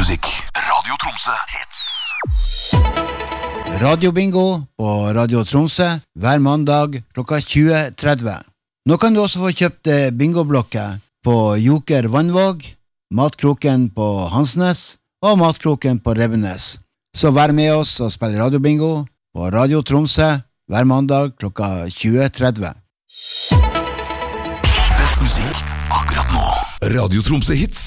musikk. Radio Tromsø Hits. Radio Bingo på Radio Tromsø hver mandag klokka 20:30. Nå kan du også få kjøpt bingoblokker på Joker Vannvåg, Matkroken på Hansnes og Matkroken på Revenes. Så vær med oss og spill Radio Bingo på Radio Tromsø hver mandag klokka 20:30. Best musikk akkurat nå. Radio Tromsø Hits.